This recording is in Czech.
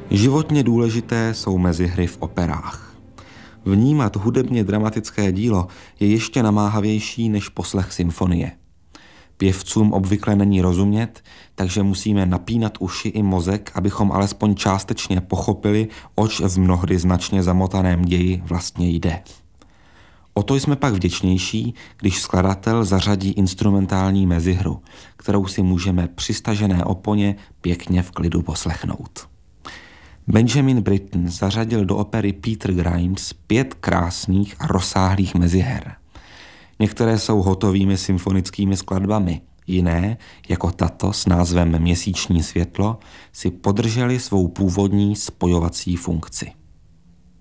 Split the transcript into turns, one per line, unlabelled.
Životně důležité jsou mezihry v operách. Vnímat hudebně dramatické dílo je ještě namáhavější než poslech symfonie. Pěvcům obvykle není rozumět, takže musíme napínat uši i mozek, abychom alespoň částečně pochopili, oč v mnohdy značně zamotaném ději vlastně jde. O to jsme pak vděčnější, když skladatel zařadí instrumentální mezihru, kterou si můžeme při stažené oponě pěkně v klidu poslechnout. Benjamin Britten zařadil do opery Peter Grimes 5 krásných a rozsáhlých meziher. Některé jsou hotovými symfonickými skladbami, jiné, jako tato s názvem Měsíční světlo, si podržely svou původní spojovací funkci.